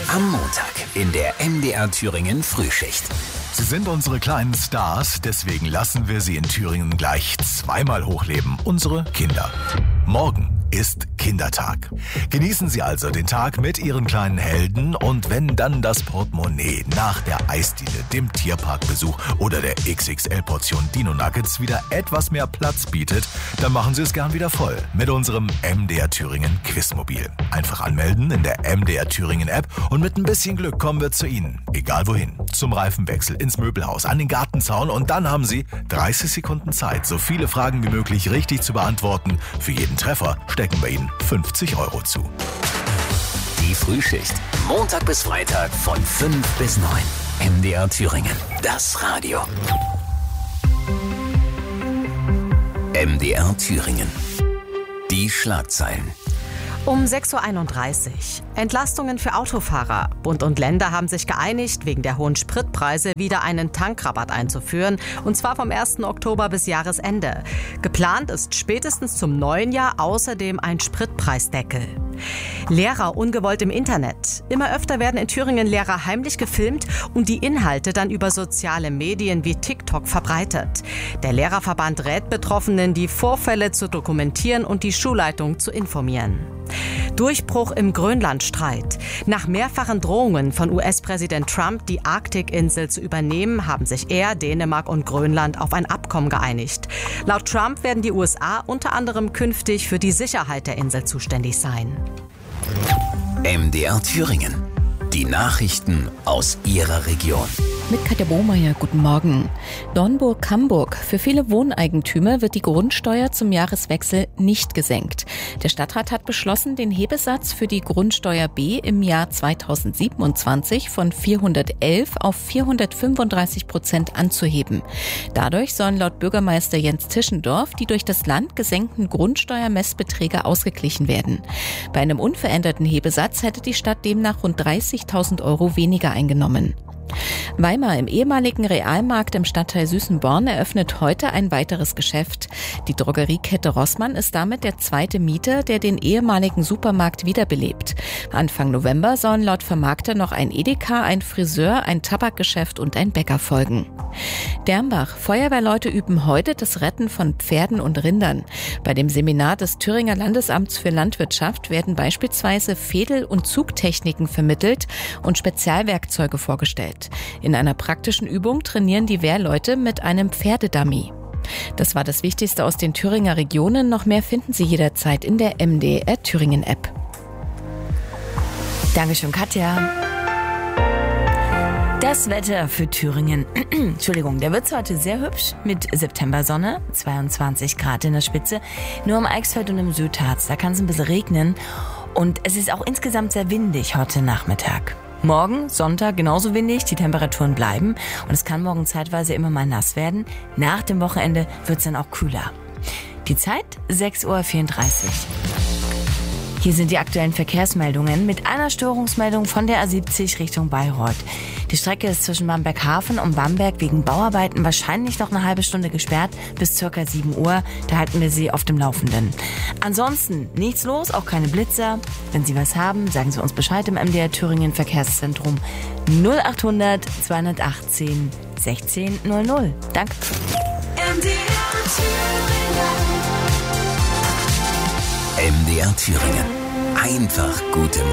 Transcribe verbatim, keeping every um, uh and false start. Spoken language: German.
Am Montag in der M D R Thüringen Frühschicht. Sie sind unsere kleinen Stars, deswegen lassen wir sie in Thüringen gleich zweimal hochleben. Unsere Kinder. Morgen ist Kindertag. Genießen Sie also den Tag mit Ihren kleinen Helden und wenn dann das Portemonnaie nach der Eisdiele, dem Tierparkbesuch oder der X X L-Portion Dino Nuggets wieder etwas mehr Platz bietet, dann machen Sie es gern wieder voll mit unserem M D R Thüringen Quizmobil. Einfach anmelden in der M D R Thüringen App und mit ein bisschen Glück kommen wir zu Ihnen. Egal wohin. Zum Reifenwechsel, ins Möbelhaus, an den Gartenzaun und dann haben Sie dreißig Sekunden Zeit, so viele Fragen wie möglich richtig zu beantworten. Für jeden Treffer stecken wir Ihnen fünfzig Euro zu. Die Frühschicht. Montag bis Freitag von fünf bis neun. M D R Thüringen. Das Radio. M D R Thüringen. Die Schlagzeilen. Um sechs Uhr einunddreißig. Entlastungen für Autofahrer. Bund und Länder haben sich geeinigt, wegen der hohen Spritpreise wieder einen Tankrabatt einzuführen. Und zwar vom ersten Oktober bis Jahresende. Geplant ist spätestens zum neuen Jahr außerdem ein Spritpreisdeckel. Lehrer ungewollt im Internet. Immer öfter werden in Thüringen Lehrer heimlich gefilmt und die Inhalte dann über soziale Medien wie TikTok verbreitet. Der Lehrerverband rät Betroffenen, die Vorfälle zu dokumentieren und die Schulleitung zu informieren. Durchbruch im Grönlandstreit. Nach mehrfachen Drohungen von U S-Präsident Trump, die Arktikinsel zu übernehmen, haben sich er, Dänemark und Grönland auf ein Abkommen geeinigt. Laut Trump werden die U S A unter anderem künftig für die Sicherheit der Insel zuständig sein. M D R Thüringen. Die Nachrichten aus Ihrer Region. Mit Katja Bohmeier, guten Morgen. Dornburg-Camburg. Für viele Wohneigentümer wird die Grundsteuer zum Jahreswechsel nicht gesenkt. Der Stadtrat hat beschlossen, den Hebesatz für die Grundsteuer B im Jahr zweitausendsiebenundzwanzig von vierhundertelf auf vierhundertfünfunddreißig Prozent anzuheben. Dadurch sollen laut Bürgermeister Jens Tischendorf die durch das Land gesenkten Grundsteuermessbeträge ausgeglichen werden. Bei einem unveränderten Hebesatz hätte die Stadt demnach rund dreißigtausend Euro weniger eingenommen. Weimar im ehemaligen Realmarkt im Stadtteil Süßenborn eröffnet heute ein weiteres Geschäft. Die Drogeriekette Rossmann ist damit der zweite Mieter, der den ehemaligen Supermarkt wiederbelebt. Anfang November sollen laut Vermarkter noch ein Edeka, ein Friseur, ein Tabakgeschäft und ein Bäcker folgen. Dernbach. Feuerwehrleute üben heute das Retten von Pferden und Rindern. Bei dem Seminar des Thüringer Landesamts für Landwirtschaft werden beispielsweise Fädel- und Zugtechniken vermittelt und Spezialwerkzeuge vorgestellt. In einer praktischen Übung trainieren die Wehrleute mit einem Pferdedummy. Das war das Wichtigste aus den Thüringer Regionen. Noch mehr finden Sie jederzeit in der M D R Thüringen App. Dankeschön, Katja. Das Wetter für Thüringen. Entschuldigung, der wird's heute sehr hübsch mit Septembersonne, zweiundzwanzig Grad in der Spitze. Nur im Eichsfeld und im Südharz, da kann es ein bisschen regnen. Und es ist auch insgesamt sehr windig heute Nachmittag. Morgen, Sonntag, genauso windig, die Temperaturen bleiben und es kann morgen zeitweise immer mal nass werden. Nach dem Wochenende wird es dann auch kühler. Die Zeit sechs Uhr vierunddreißig. Hier sind die aktuellen Verkehrsmeldungen mit einer Störungsmeldung von der A siebzig Richtung Bayreuth. Die Strecke ist zwischen Bamberg-Hafen und Bamberg wegen Bauarbeiten wahrscheinlich noch eine halbe Stunde gesperrt bis circa sieben Uhr. Da halten wir Sie auf dem Laufenden. Ansonsten nichts los, auch keine Blitzer. Wenn Sie was haben, sagen Sie uns Bescheid im M D R Thüringen Verkehrszentrum null achthundert zweihundertachtzehn sechzehn null null. Danke. M D R Thüringen. Einfach gute